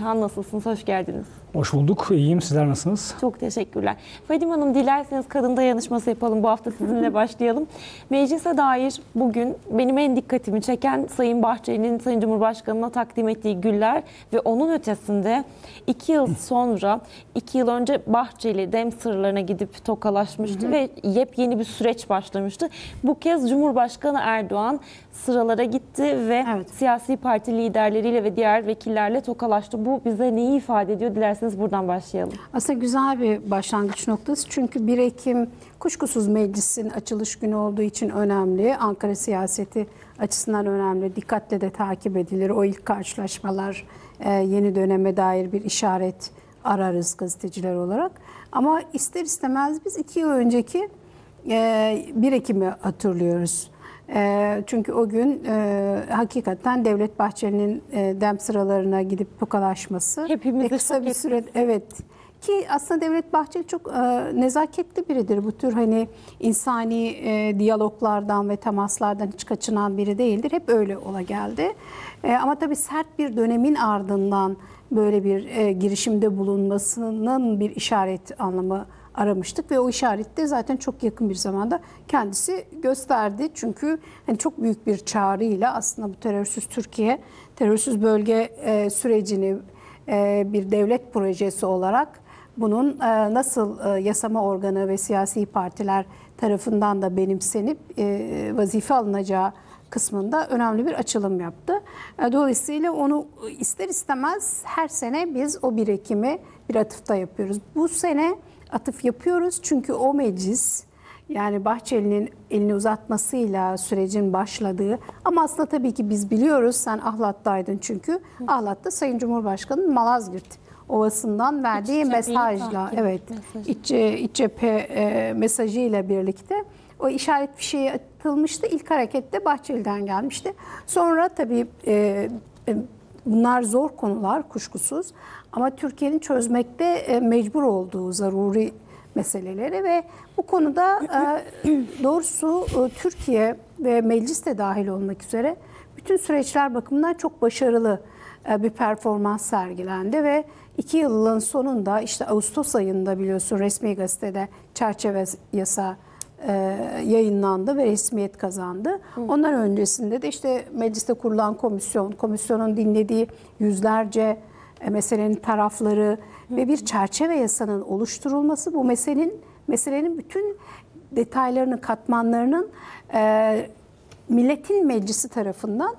İlhan, nasılsınız? Hoş geldiniz. Hoş bulduk. İyiyim. Sizler nasılsınız? Çok teşekkürler. Fadime Hanım, dilerseniz kadın dayanışması yapalım. Bu hafta sizinle başlayalım. Meclise dair bugün benim en dikkatimi çeken Sayın Bahçeli'nin Sayın Cumhurbaşkanı'na takdim ettiği güller ve onun ötesinde 2 yıl sonra, 2 yıl önce Bahçeli dem sırlarına gidip tokalaşmıştı ve yepyeni bir süreç başlamıştı. Bu kez Cumhurbaşkanı Erdoğan sıralara gitti ve siyasi parti liderleriyle ve diğer vekillerle tokalaştı. Bu bize neyi ifade ediyor? Dilerseniz buradan başlayalım. Aslında güzel bir başlangıç noktası. Çünkü 1 Ekim kuşkusuz meclisin açılış günü olduğu için önemli. Ankara siyaseti açısından önemli. Dikkatle de takip edilir. O ilk karşılaşmalar yeni döneme dair bir işaret ararız gazeteciler olarak. Ama ister istemez biz 2 yıl önceki 1 Ekim'i hatırlıyoruz. Çünkü o gün hakikaten Devlet Bahçeli'nin dem sıralarına gidip tokalaşması Hepimizi kısa bir süre, evet, ki aslında Devlet Bahçeli çok nezaketli biridir. Bu tür hani insani diyaloglardan ve temaslardan hiç kaçınan biri değildir. Hep öyle ola geldi. Ama tabii sert bir dönemin ardından böyle bir girişimde bulunmasının bir işaret anlamı aramıştık ve o işarette zaten çok yakın bir zamanda kendisi gösterdi. Çünkü hani çok büyük bir çağrıyla aslında bu terörsüz Türkiye, terörsüz bölge sürecini bir devlet projesi olarak bunun nasıl yasama organı ve siyasi partiler tarafından da benimsenip vazife alınacağı kısmında önemli bir açılım yaptı. Dolayısıyla onu ister istemez her sene biz o 1 Ekim'i bir atıfta yapıyoruz. Bu sene atıf yapıyoruz çünkü o meclis, yani Bahçeli'nin elini uzatmasıyla sürecin başladığı, ama aslında tabii ki biz biliyoruz, sen Ahlat'taydın çünkü. Ahlat'ta Sayın Cumhurbaşkanı'nın Malazgirt Ovası'ndan verdiği mesajla, evet, iç cephe mesajıyla birlikte o işaret fişeği atılmıştı. İlk harekette Bahçeli'den gelmişti. Sonra tabii bunlar zor konular kuşkusuz, ama Türkiye'nin çözmekte mecbur olduğu zaruri meseleleri ve bu konuda doğrusu Türkiye ve meclis de dahil olmak üzere bütün süreçler bakımından çok başarılı bir performans sergilendi ve 2 yılın sonunda işte Ağustos ayında biliyorsun resmi gazetede çerçeve yasa yayınlandı ve resmiyet kazandı. Ondan öncesinde de işte mecliste kurulan komisyonun dinlediği yüzlerce meselenin tarafları ve bir çerçeve yasanın oluşturulması, bu meselenin bütün detaylarının, katmanlarının milletin meclisi tarafından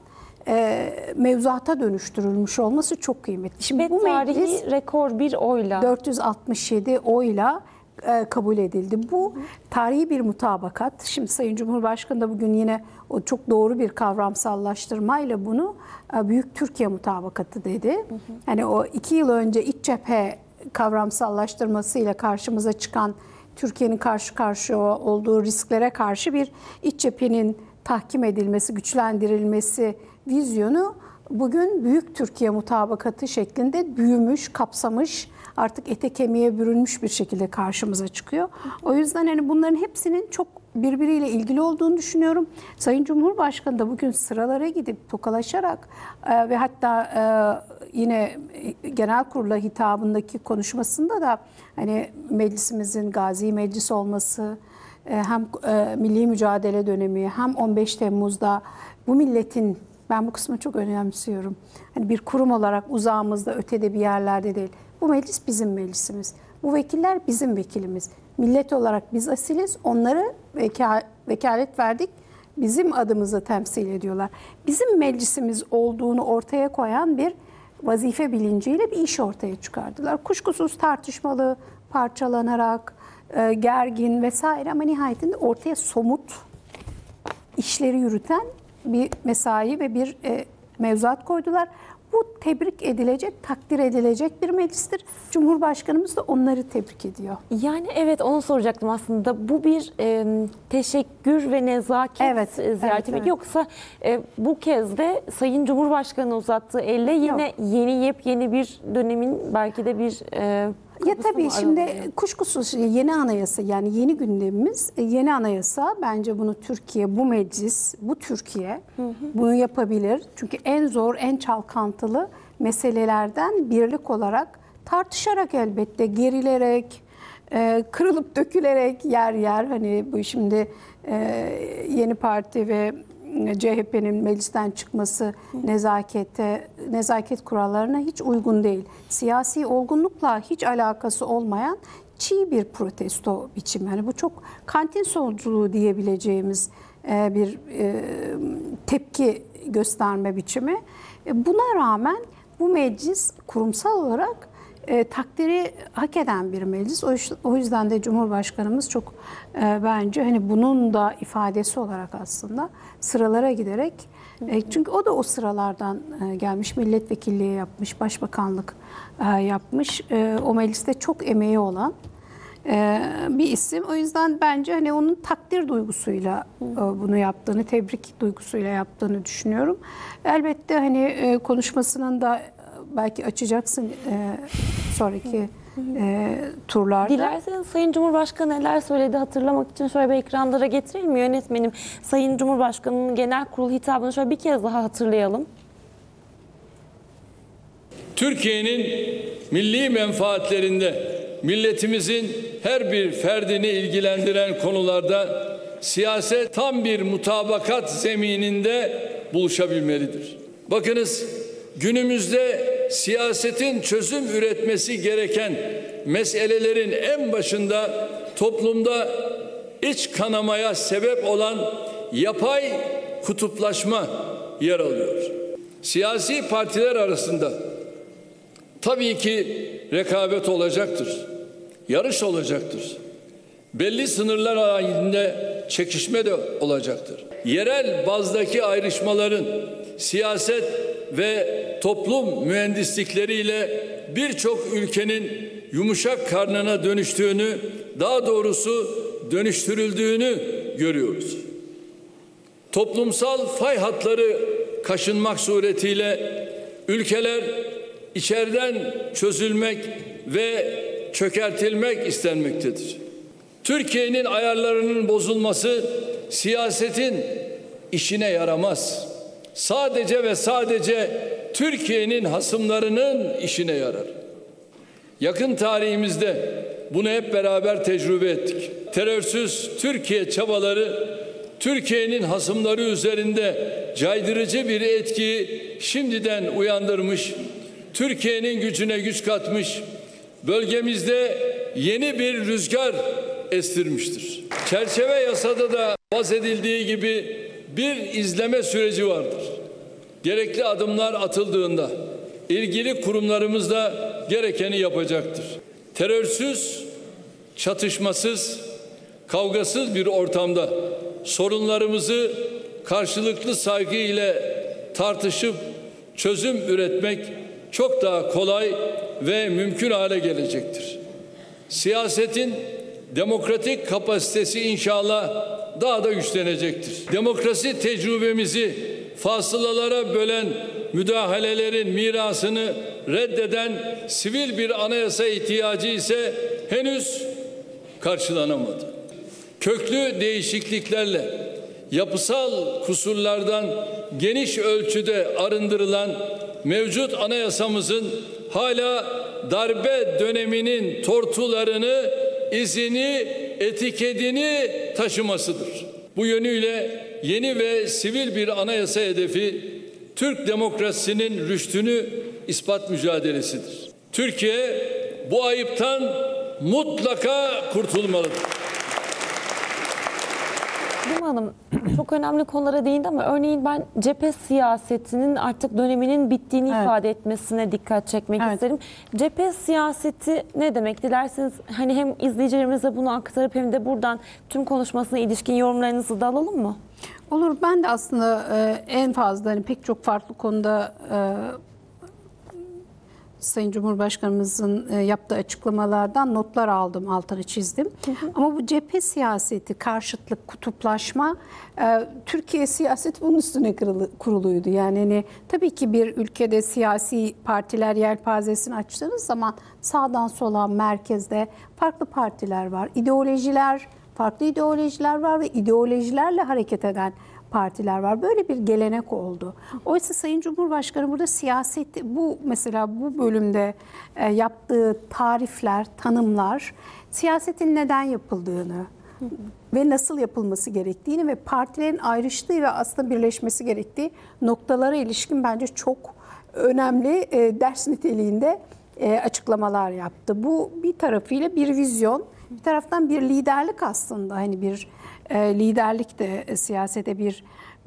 mevzuata dönüştürülmüş olması çok kıymetli. Şimdi bu tarihi rekor bir oyla, 467 oyla kabul edildi. Bu tarihi bir mutabakat. Şimdi Sayın Cumhurbaşkanı da bugün yine o çok doğru bir kavramsallaştırmayla bunu Büyük Türkiye Mutabakatı dedi. Hani o 2 yıl önce iç cephe kavramsallaştırmasıyla karşımıza çıkan Türkiye'nin karşı karşıya olduğu risklere karşı bir iç cephenin tahkim edilmesi, güçlendirilmesi vizyonu bugün Büyük Türkiye Mutabakatı şeklinde büyümüş, kapsamış, artık ete kemiğe bürünmüş bir şekilde karşımıza çıkıyor. O yüzden hani bunların hepsinin çok birbiriyle ilgili olduğunu düşünüyorum. Sayın Cumhurbaşkanı da bugün sıralara gidip tokalaşarak ve hatta yine genel kurula hitabındaki konuşmasında da hani meclisimizin gazi meclis olması, hem milli mücadele dönemi hem 15 Temmuz'da bu milletin, ben bu kısmı çok önemsiyorum. Hani bir kurum olarak uzağımızda, ötede bir yerlerde değil. Bu meclis bizim meclisimiz. Bu vekiller bizim vekilimiz. Millet olarak biz asiliz. Onları vekalet verdik. Bizim adımızı temsil ediyorlar. Bizim meclisimiz olduğunu ortaya koyan bir vazife bilinciyle bir iş ortaya çıkardılar. Kuşkusuz tartışmalı, parçalanarak, gergin vesaire, ama nihayetinde ortaya somut işleri yürüten bir mesai ve bir mevzuat koydular. Bu tebrik edilecek, takdir edilecek bir meclistir. Cumhurbaşkanımız da onları tebrik ediyor. Yani evet, onu soracaktım aslında. Bu bir teşekkür ve nezaket ziyareti mi? Yoksa bu kez de Sayın Cumhurbaşkanı uzattığı elle yine yepyeni bir dönemin belki de bir ya tabii şimdi kuşkusuz yeni anayasa, yani yeni gündemimiz yeni anayasa. Bence bunu Türkiye, bu meclis, bu Türkiye bunu yapabilir. Çünkü en zor, en çalkantılı meselelerden birlik olarak tartışarak, elbette gerilerek, kırılıp dökülerek yer yer, hani bu şimdi yeni parti ve CHP'nin meclisten çıkması nezaket kurallarına hiç uygun değil. Siyasi olgunlukla hiç alakası olmayan çiğ bir protesto biçimi. Yani bu çok kantin solculuğu diyebileceğimiz bir tepki gösterme biçimi. Buna rağmen bu meclis kurumsal olarak takdiri hak eden bir meclis. O yüzden de Cumhurbaşkanımız çok bence hani bunun da ifadesi olarak aslında sıralara giderek, çünkü o da o sıralardan gelmiş, milletvekilliği yapmış, başbakanlık yapmış, o mecliste çok emeği olan bir isim. O yüzden bence hani onun takdir duygusuyla bunu yaptığını, tebrik duygusuyla yaptığını düşünüyorum. Elbette hani konuşmasının da belki açacaksın sonraki turlarda. Dilerseniz Sayın Cumhurbaşkanı neler söyledi hatırlamak için şöyle bir ekranlara getirelim mi yönetmenim? Sayın Cumhurbaşkanı'nın genel kurul hitabını şöyle bir kez daha hatırlayalım. Türkiye'nin milli menfaatlerinde milletimizin her bir ferdini ilgilendiren konularda siyaset tam bir mutabakat zemininde buluşabilmelidir. Bakınız, günümüzde siyasetin çözüm üretmesi gereken meselelerin en başında toplumda iç kanamaya sebep olan yapay kutuplaşma yer alıyor. Siyasi partiler arasında tabii ki rekabet olacaktır, yarış olacaktır. Belli sınırlar halinde çekişme de olacaktır. Yerel bazdaki ayrışmaların siyaset ve toplum mühendislikleriyle birçok ülkenin yumuşak karnına dönüştüğünü, daha doğrusu dönüştürüldüğünü görüyoruz. Toplumsal fay hatları kaşınmak suretiyle ülkeler içeriden çözülmek ve çökertilmek istenmektedir. Türkiye'nin ayarlarının bozulması siyasetin işine yaramaz. Sadece ve sadece Türkiye'nin hasımlarının işine yarar. Yakın tarihimizde bunu hep beraber tecrübe ettik. Terörsüz Türkiye çabaları Türkiye'nin hasımları üzerinde caydırıcı bir etkiyi şimdiden uyandırmış, Türkiye'nin gücüne güç katmış, bölgemizde yeni bir rüzgar estirmiştir. Çerçeve yasada da bahsedildiği gibi bir izleme süreci vardır. Gerekli adımlar atıldığında ilgili kurumlarımız da gerekeni yapacaktır. Terörsüz, çatışmasız, kavgasız bir ortamda sorunlarımızı karşılıklı saygı ile tartışıp çözüm üretmek çok daha kolay ve mümkün hale gelecektir. Siyasetin demokratik kapasitesi inşallah daha da güçlenecektir. Demokrasi tecrübemizi fasılalara bölen müdahalelerin mirasını reddeden sivil bir anayasa ihtiyacı ise henüz karşılanamadı. Köklü değişikliklerle yapısal kusurlardan geniş ölçüde arındırılan mevcut anayasamızın hala darbe döneminin tortularını, izini, etiketini taşımasıdır. Bu yönüyle yeni ve sivil bir anayasa hedefi Türk demokrasisinin rüştünü ispat mücadelesidir. Türkiye bu ayıptan mutlaka kurtulmalıdır. Dima Hanım çok önemli konulara değindi ama örneğin ben cephe siyasetinin artık döneminin bittiğini ifade etmesine dikkat çekmek isterim. Cephe siyaseti ne demek? Dilerseniz hani hem izleyicilerimize bunu aktarıp hem de buradan tüm konuşmasına ilişkin yorumlarınızı da alalım mı? Olur. Ben de aslında en fazla hani pek çok farklı konuda Sayın Cumhurbaşkanımızın yaptığı açıklamalardan notlar aldım, altını çizdim. Ama bu cephe siyaseti, karşıtlık, kutuplaşma, Türkiye siyaseti bunun üstüne kuruluydu. Yani hani, tabii ki bir ülkede siyasi partiler yelpazesini açtığınız zaman sağdan sola, merkezde farklı partiler var. İdeolojiler, farklı ideolojiler var ve ideolojilerle hareket eden partiler var. Böyle bir gelenek oldu. Oysa Sayın Cumhurbaşkanı burada siyaseti, bu mesela bu bölümde yaptığı tarifler, tanımlar, siyasetin neden yapıldığını ve nasıl yapılması gerektiğini ve partilerin ayrıştığı ve aslında birleşmesi gerektiği noktalara ilişkin bence çok önemli ders niteliğinde açıklamalar yaptı. Bu bir tarafıyla bir vizyon, bir taraftan bir liderlik aslında. Hani bir liderlik de siyasete bir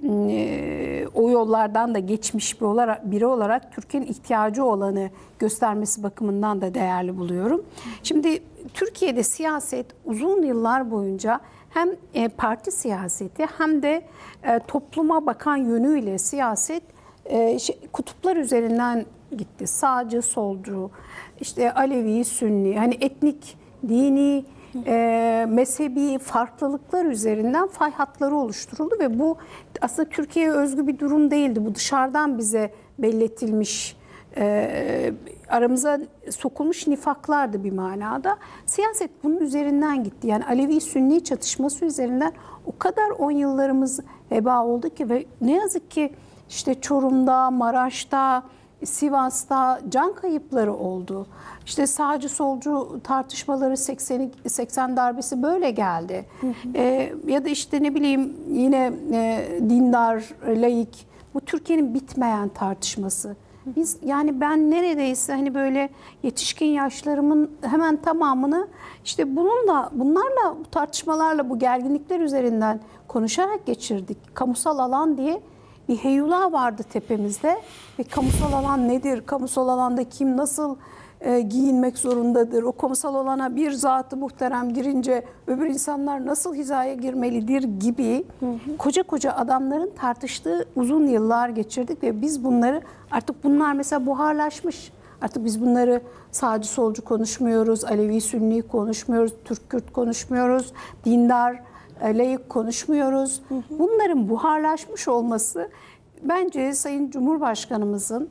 o yollardan da geçmiş biri olarak Türkiye'nin ihtiyacı olanı göstermesi bakımından da değerli buluyorum. Şimdi Türkiye'de siyaset uzun yıllar boyunca hem parti siyaseti hem de topluma bakan yönüyle siyaset kutuplar üzerinden gitti. Sağcı, solcu, işte Alevi, Sünni, hani etnik, dini, mezhebi farklılıklar üzerinden fay hatları oluşturuldu ve bu aslında Türkiye'ye özgü bir durum değildi. Bu dışarıdan bize belletilmiş, aramıza sokulmuş nifaklardı bir manada. Siyaset bunun üzerinden gitti. Yani Alevi-Sünni çatışması üzerinden o kadar 10 yıllarımız heba oldu ki ve ne yazık ki işte Çorum'da, Maraş'ta, Sivas'ta can kayıpları oldu. İşte sağcı solcu tartışmaları 80 darbesi böyle geldi. Ya da işte ne bileyim yine dindar, laik, bu Türkiye'nin bitmeyen tartışması. Biz yani ben neredeyse hani böyle yetişkin yaşlarımın hemen tamamını işte bunlarla, bu tartışmalarla, bu gerginlikler üzerinden konuşarak geçirdik. Kamusal alan diye bir heyula vardı tepemizde ve kamusal alan nedir? Kamusal alanda kim nasıl giyinmek zorundadır? O kamusal alana bir zat-ı muhterem girince öbür insanlar nasıl hizaya girmelidir gibi koca koca adamların tartıştığı uzun yıllar geçirdik ve biz bunları artık bunlar mesela buharlaşmış. Artık biz bunları sağcı solcu konuşmuyoruz, Alevi Sünni konuşmuyoruz, Türk Kürt konuşmuyoruz, dindar laik konuşmuyoruz. Bunların buharlaşmış olması bence Sayın Cumhurbaşkanımızın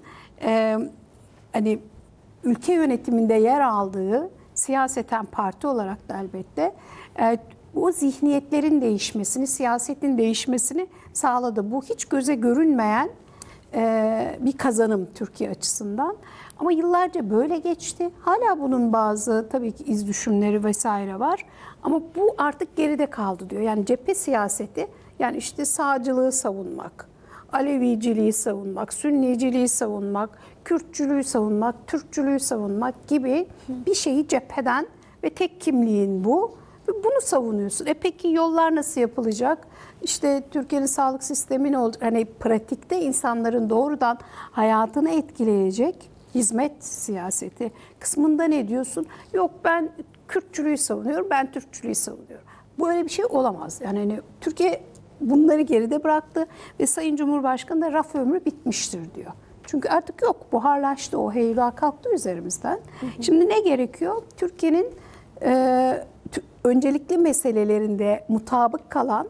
hani ülke yönetiminde yer aldığı siyaseten parti olarak da elbette o zihniyetlerin değişmesini, siyasetin değişmesini sağladı. Bu hiç göze görünmeyen bir kazanım Türkiye açısından. Ama yıllarca böyle geçti. Hala bunun bazı tabii ki iz düşümleri vesaire var. Ama bu artık geride kaldı diyor. Yani cephe siyaseti, yani işte sağcılığı savunmak, Aleviciliği savunmak, Sünniciliği savunmak, Kürtçülüğü savunmak, Türkçülüğü savunmak gibi bir şeyi cepheden ve tek kimliğin bu. Ve bunu savunuyorsun. Peki yollar nasıl yapılacak? İşte Türkiye'nin sağlık sistemi ne olacak? Hani pratikte insanların doğrudan hayatını etkileyecek hizmet siyaseti kısmında ne diyorsun? Yok ben Kürtçülüğü savunuyorum, ben Türkçülüğü savunuyorum. Böyle bir şey olamaz. Yani hani Türkiye bunları geride bıraktı ve Sayın Cumhurbaşkanı da raf ömrü bitmiştir diyor. Çünkü artık yok, buharlaştı, o heyula kalktı üzerimizden. Şimdi ne gerekiyor? Türkiye'nin öncelikli meselelerinde mutabık kalan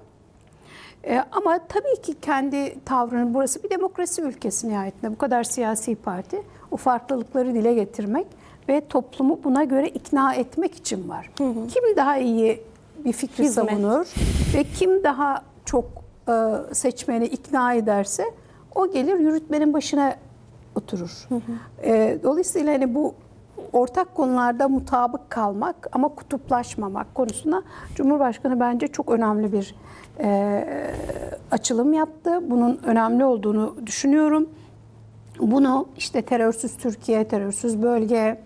ama tabii ki kendi tavrını, burası bir demokrasi ülkesi nihayetinde, bu kadar siyasi parti, o farklılıkları dile getirmek ve toplumu buna göre ikna etmek için var. Kim daha iyi bir fikri savunur ve kim daha çok seçmeni ikna ederse o gelir yürütmenin başına oturur. Dolayısıyla hani bu ortak konularda mutabık kalmak ama kutuplaşmamak konusunda Cumhurbaşkanı bence çok önemli bir açılım yaptı. Bunun önemli olduğunu düşünüyorum. Bunu işte terörsüz Türkiye, terörsüz bölge,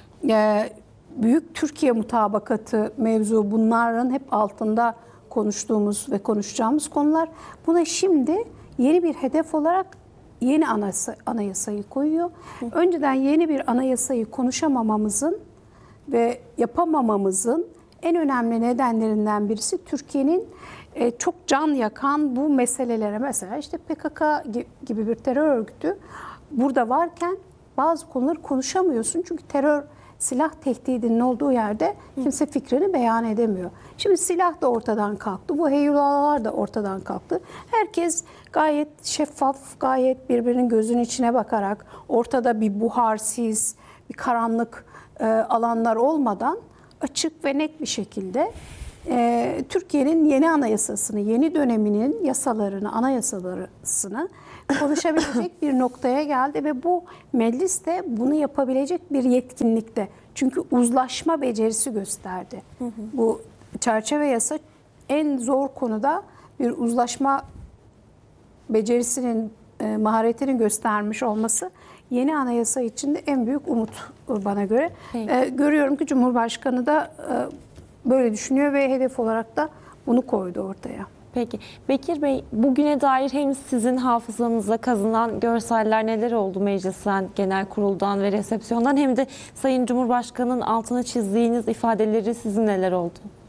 büyük Türkiye mutabakatı mevzu, bunların hep altında konuştuğumuz ve konuşacağımız konular. Buna şimdi yeni bir hedef olarak yeni anayasayı koyuyor. Önceden yeni bir anayasayı konuşamamamızın ve yapamamamızın en önemli nedenlerinden birisi Türkiye'nin çok can yakan bu meselelere, mesela işte PKK gibi bir terör örgütü burada varken bazı konuları konuşamıyorsun. Çünkü terör, silah tehdidinin olduğu yerde kimse fikrini beyan edemiyor. Şimdi silah da ortadan kalktı. Bu heyulalar da ortadan kalktı. Herkes gayet şeffaf, gayet birbirinin gözünün içine bakarak, ortada bir buharsiz, bir karanlık alanlar olmadan açık ve net bir şekilde Türkiye'nin yeni anayasasını, yeni döneminin yasalarını, anayasalarını konuşabilecek bir noktaya geldi ve bu meclis de bunu yapabilecek bir yetkinlikte. Çünkü uzlaşma becerisi gösterdi. Bu çerçeve yasa en zor konuda bir uzlaşma becerisinin, maharetinin göstermiş olması yeni anayasa için de en büyük umut bana göre. Görüyorum ki Cumhurbaşkanı da böyle düşünüyor ve hedef olarak da bunu koydu ortaya. Peki. Bekir Bey, bugüne dair hem sizin hafızanıza kazınan görseller neler oldu meclisten, genel kuruldan ve resepsiyondan, hem de Sayın Cumhurbaşkanı'nın altına çizdiğiniz ifadeleri sizin neler oldu?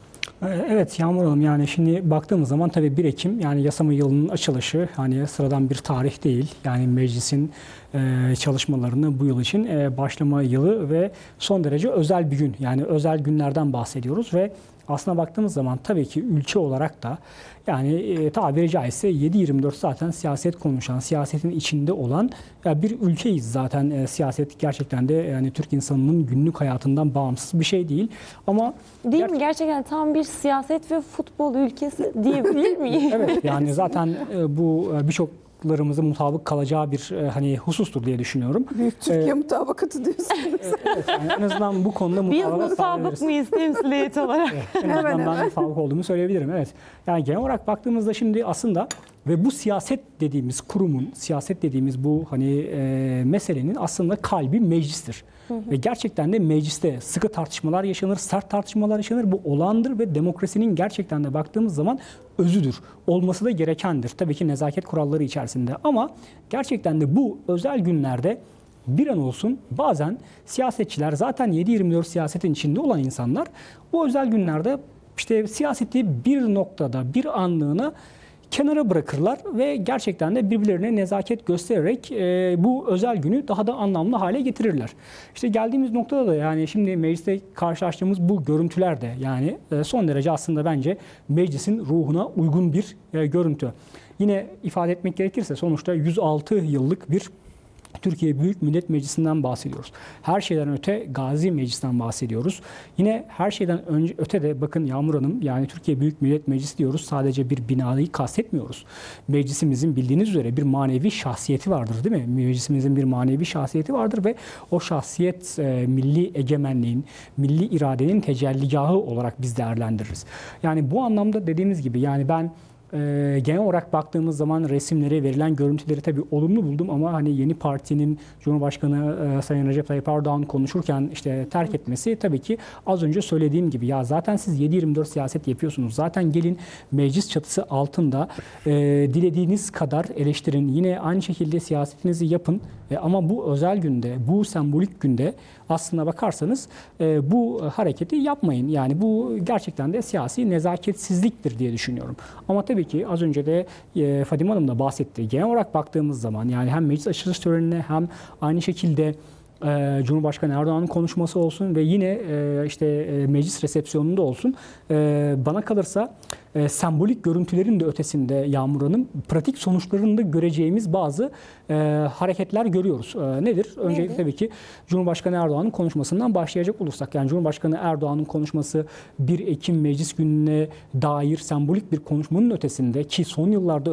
Evet Yağmur Hanım, yani şimdi baktığımız zaman tabii 1 Ekim yani yasama yılının açılışı hani sıradan bir tarih değil. Yani meclisin çalışmalarını bu yıl için başlama yılı ve son derece özel bir gün. Yani özel günlerden bahsediyoruz ve aslına baktığımız zaman tabii ki ülke olarak da yani tabiri caizse 7/24 zaten siyaset konuşan, siyasetin içinde olan bir ülkeyiz zaten. Siyaset gerçekten de yani Türk insanının günlük hayatından bağımsız bir şey değil. Ama değil mi? Gerçekten tam bir siyaset ve futbol ülkesi diyebilir miyiz? Evet, yani zaten bu birçoklarımızın mutabık kalacağı bir hani husustur diye düşünüyorum. Büyük Türkiye mutabakatı diyorsunuz. Evet, yani en azından bu konuda Biz mutabık mutabık mıyız temsiliyet olarak? En azından ben mutabık olduğumu söyleyebilirim. Evet. Yani genel olarak baktığımızda şimdi aslında ve bu siyaset dediğimiz kurumun, siyaset dediğimiz bu hani meselenin aslında kalbi meclistir. Ve gerçekten de mecliste sıkı tartışmalar yaşanır, sert tartışmalar yaşanır. Bu olağandır ve demokrasinin gerçekten de baktığımız zaman özüdür. Olması da gerekendir. Tabii ki nezaket kuralları içerisinde. Ama gerçekten de bu özel günlerde bir an olsun bazen siyasetçiler, zaten 7/24 siyasetin içinde olan insanlar, bu özel günlerde işte siyaseti bir noktada, bir anlığına kenara bırakırlar ve gerçekten de birbirlerine nezaket göstererek bu özel günü daha da anlamlı hale getirirler. İşte geldiğimiz noktada da yani şimdi mecliste karşılaştığımız bu görüntüler de yani son derece aslında bence meclisin ruhuna uygun bir görüntü. Yine ifade etmek gerekirse sonuçta 106 yıllık bir Türkiye Büyük Millet Meclisi'nden bahsediyoruz. Her şeyden öte Gazi Meclis'ten bahsediyoruz. Yine her şeyden öte de bakın Yağmur Hanım, yani Türkiye Büyük Millet Meclisi diyoruz. Sadece bir binayı kastetmiyoruz. Meclisimizin bildiğiniz üzere bir manevi şahsiyeti vardır, değil mi? Meclisimizin bir manevi şahsiyeti vardır ve o şahsiyet milli egemenliğin, milli iradenin tecelligahı olarak biz değerlendiririz. Yani bu anlamda dediğimiz gibi yani ben genel olarak baktığımız zaman resimleri, verilen görüntüleri tabii olumlu buldum ama hani yeni partinin Cumhurbaşkanı Sayın Recep Tayyip Erdoğan konuşurken işte terk etmesi, tabii ki az önce söylediğim gibi ya zaten siz 7/24 siyaset yapıyorsunuz. Zaten gelin meclis çatısı altında dilediğiniz kadar eleştirin. Yine aynı şekilde siyasetinizi yapın. Ama bu özel günde, bu sembolik günde aslına bakarsanız bu hareketi yapmayın. Yani bu gerçekten de siyasi nezaketsizliktir diye düşünüyorum. Ama tabii ki az önce de Fadime Hanım da bahsetti. Genel olarak baktığımız zaman yani hem meclis açılış törenine hem aynı şekilde Cumhurbaşkanı Erdoğan'ın konuşması olsun ve yine işte meclis resepsiyonunda olsun, bana kalırsa sembolik görüntülerin de ötesinde Yağmur Hanım, pratik sonuçlarını da göreceğimiz bazı hareketler görüyoruz. Nedir? Öncelikle tabii ki Cumhurbaşkanı Erdoğan'ın konuşmasından başlayacak olursak, yani Cumhurbaşkanı Erdoğan'ın konuşması 1 Ekim meclis gününe dair sembolik bir konuşmanın ötesinde, ki son yıllarda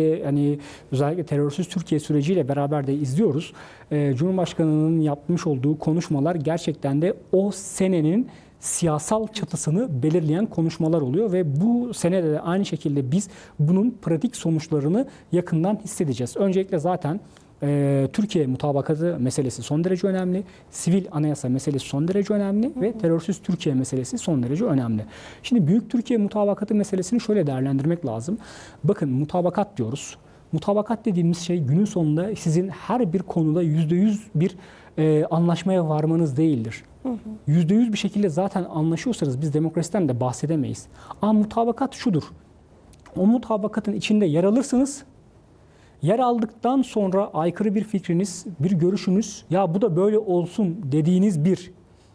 özellikle terörsüz Türkiye süreciyle beraber de izliyoruz. Cumhurbaşkanı'nın yapmış olduğu konuşmalar gerçekten de o senenin siyasal çatısını belirleyen konuşmalar oluyor ve bu senede de aynı şekilde biz bunun pratik sonuçlarını yakından hissedeceğiz. Öncelikle zaten Türkiye mutabakatı meselesi son derece önemli. Sivil anayasa meselesi son derece önemli ve terörsüz Türkiye meselesi son derece önemli. Şimdi Büyük Türkiye mutabakatı meselesini şöyle değerlendirmek lazım. Bakın, mutabakat diyoruz. Mutabakat dediğimiz şey günün sonunda sizin her bir konuda %100 bir anlaşmaya varmanız değildir. %100 bir şekilde zaten anlaşıyorsanız biz demokrasiden de bahsedemeyiz. Ama mutabakat şudur. O mutabakatın içinde yer alırsınız. Yer aldıktan sonra aykırı bir fikriniz, bir görüşünüz, ya bu da böyle olsun dediğiniz bir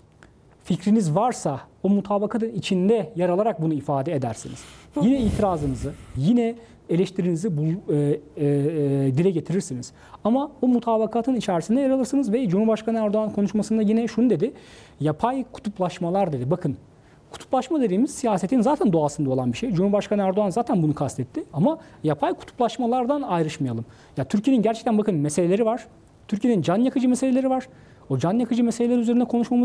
fikriniz varsa o mutabakatın içinde yer alarak bunu ifade edersiniz. Yine itirazınızı, yine eleştirinizi dile getirirsiniz. Ama o mutabakatın içerisinde yer alırsınız ve Cumhurbaşkanı Erdoğan konuşmasında yine şunu dedi. Yapay kutuplaşmalar dedi. Bakın, kutuplaşma dediğimiz siyasetin zaten doğasında olan bir şey. Cumhurbaşkanı Erdoğan zaten bunu kastetti. Ama yapay kutuplaşmalardan ayrışmayalım. Ya Türkiye'nin gerçekten bakın meseleleri var. Türkiye'nin can yakıcı meseleleri var. O can yakıcı meseleler üzerine konuşmamız